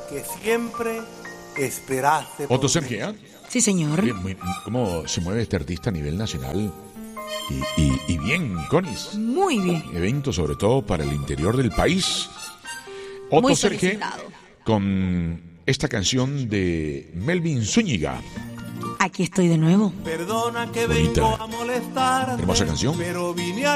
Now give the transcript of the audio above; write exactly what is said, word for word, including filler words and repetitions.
que siempre esperaste. Otto Sergio. Sí, señor. Bien, muy- ¿Cómo se mueve este artista a nivel nacional? Y, y, y bien, Conis. Muy bien. Evento sobre todo para el interior del país. Otto Muy Sergio solicitado. con esta canción de Melvin Zúñiga. Aquí estoy de nuevo. Perdona que Bonita. vengo a molestar. Hermosa canción. Pero vine a